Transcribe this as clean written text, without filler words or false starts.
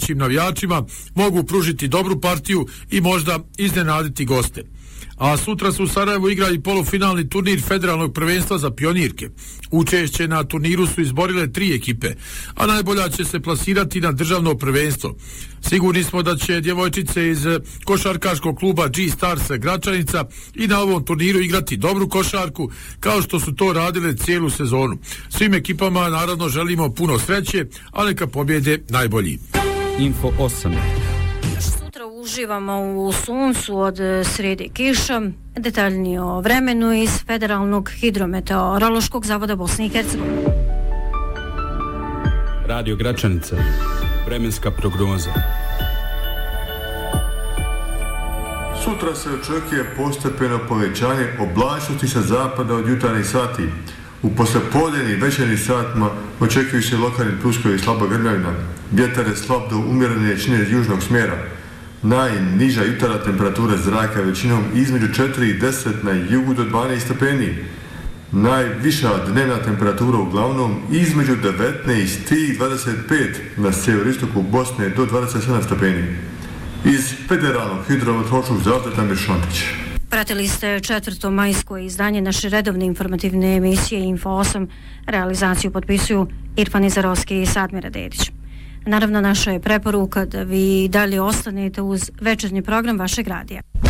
domaćim navijačima mogu pružiti dobru partiju i možda iznenaditi goste. A sutra su u Sarajevu igrali polufinalni turnir federalnog prvenstva za pionirke. Učešće na turniru su izborile 3 ekipe, a najbolja će se plasirati na državno prvenstvo. Sigurni smo da će djevojčice iz košarkaškog kluba G-Stars Gračanica i na ovom turniru igrati dobru košarku, kao što su to radile cijelu sezonu. Svim ekipama naravno želimo puno sreće, a neka pobjede najbolji. Info 8. Uživamo u suncu, od srijede kiša. Detaljnije o vremenu iz Federalnog hidrometeorološkog zavoda Bosne i Hercegovine. Radio Gračanica. Vremenska prognoza. Sutra se očekuje postepeno povećanje oblačnosti sa zapada od jutarnjih sati. U poslijepodnevnim i večernjim satima očekuju se lokalni pljuskovi i slaba grmljavina. Vjetar je slab do umjerene jačine iz južnog smjera. Najniža jutarnja temperatura zraka većinom između 4 i 10 na jugu do 12 stepeni. Najviša dnevna temperatura uglavnom između 19 i 25 na sjeveroistoku Bosne do 27 stepeni. Iz Federalnog hidrometeorološkog zavoda Damir Šantić. Pratili ste 4. majsko izdanje naše redovne informativne emisije Info 8. Realizaciju potpisuju Irfan Izarovski i Sadmira Dedić. Naravno, naša je preporuka da vi dalje ostanete uz večernji program vašeg radija.